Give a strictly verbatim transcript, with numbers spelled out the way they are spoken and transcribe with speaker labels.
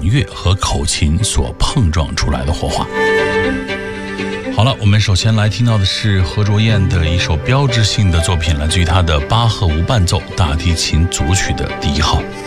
Speaker 1: 乐和口琴所碰撞出来的火花。好了，我们首先来听到的是何卓燕的一首标志性的作品，来自于她的巴赫无伴奏大提琴组曲的第一号。